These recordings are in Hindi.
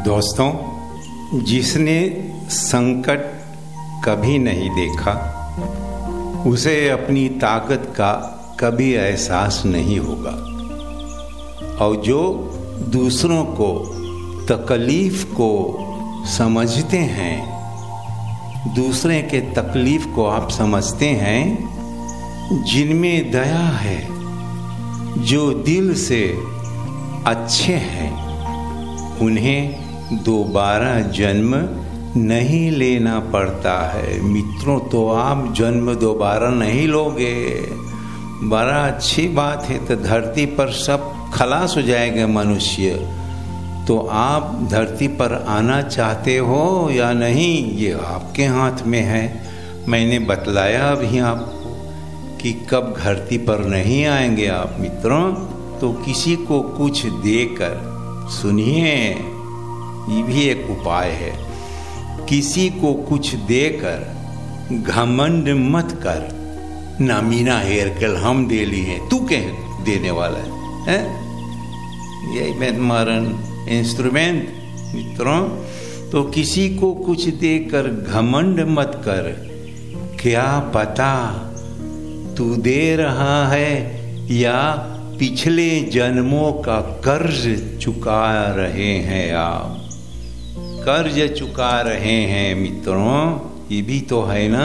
दोस्तों, जिसने संकट कभी नहीं देखा उसे अपनी ताकत का कभी एहसास नहीं होगा, और जो दूसरों को तकलीफ को समझते हैं, दूसरे के तकलीफ को आप समझते हैं, जिनमें दया है, जो दिल से अच्छे हैं, उन्हें दोबारा जन्म नहीं लेना पड़ता है। मित्रों, तो आप जन्म दोबारा नहीं लोगे। बड़ा अच्छी बात है। तो धरती पर सब खलास हो जाएंगे मनुष्य, तो आप धरती पर आना चाहते हो या नहीं, ये आपके हाथ में है। मैंने बतलाया अभी आपको कि कब धरती पर नहीं आएंगे आप मित्रों, तो किसी को कुछ देकर, सुनिए, ये भी एक उपाय है, किसी को कुछ देकर घमंड मत कर। ना मीना हेयर कल हम दे ली हैं, तू कह देने वाला है? यही मैं तुम्हारा इंस्ट्रूमेंट मित्रों। तो किसी को कुछ देकर घमंड मत कर, क्या पता तू दे रहा है या पिछले जन्मों का कर्ज चुका रहे हैं आप। कर्ज चुका रहे हैं मित्रों, ये भी तो है ना।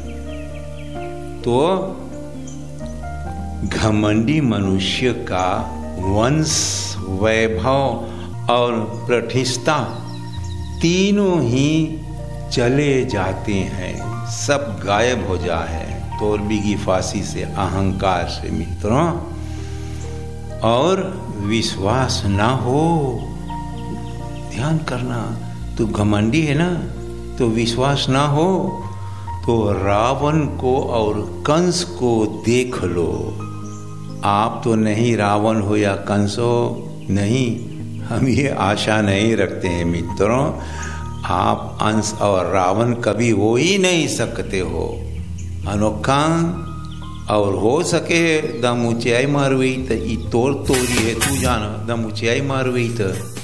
तो घमंडी मनुष्य का वंश, वैभव और प्रतिष्ठा तीनों ही चले जाते हैं, सब गायब हो जाए तोरबिगी फांसी से, अहंकार से मित्रों। और विश्वास ना हो, ध्यान करना, तो घमंडी है ना, तो विश्वास ना हो तो रावण को और कंस को देख लो। आप तो नहीं रावण हो या कंस हो, नहीं, हम ये आशा नहीं रखते हैं मित्रों। आप अंश और रावण कभी हो ही नहीं सकते हो। अनोखा और हो सके दम ऊंचाई मारवी तो ई तोड़ तोड़ी है, तू जाना दम ऊंचाई मारवी तो